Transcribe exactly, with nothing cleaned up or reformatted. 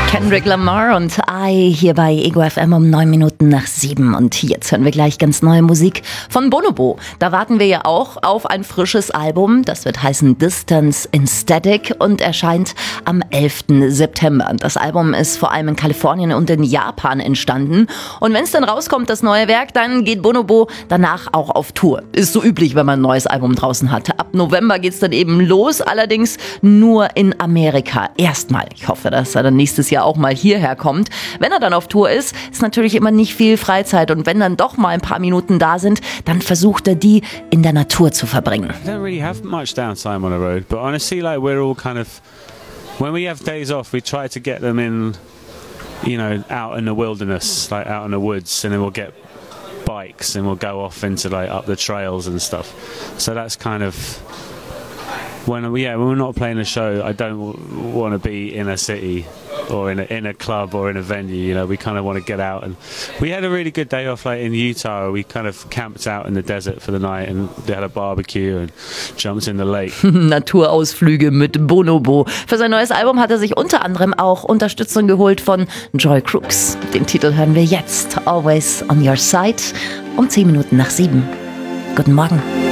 Kendrick Lamar und I hier bei Ego F M um neun Minuten nach sieben. Und jetzt hören wir gleich ganz neue Musik von Bonobo. Da warten wir ja auch auf ein frisches Album. Das wird heißen Distance in Static und erscheint am elften September. Das Album ist vor allem in Kalifornien und in Japan entstanden. Und wenn es dann rauskommt, das neue Werk, dann geht Bonobo danach auch auf Tour. Ist so üblich, wenn man ein neues Album draußen hat. Ab November geht's dann eben los, allerdings nur in Amerika. Erstmal. Ich hoffe, dass er dann nächstes Jahr auch mal hierher kommt. Wenn er dann auf Tour ist, ist natürlich immer nicht viel Freizeit. Und wenn dann doch mal ein paar Minuten da sind, dann versucht er, die in der Natur zu verbringen. I don't really have much downtime on the road, but honestly, like we're all kind of, when we have days off, we try to get them in, you know, out in the wilderness, like out in the woods, and then we'll get bikes and we'll go off into like up the trails and stuff. So that's kind of when we, yeah, when we're not playing a show, I don't want to be in a city or in a, in a club or in a venue, you know, we kind of want to get out. And we had a really good day off like in Utah. We kind of camped out in the desert for the night and they had a barbecue and jumped in the lake. Naturausflüge mit Bonobo. Für sein neues Album hat er sich unter anderem auch Unterstützung geholt von Joy Crooks. Den Titel hören wir jetzt, Always on Your Side, um zehn Minuten nach sieben. Guten Morgen.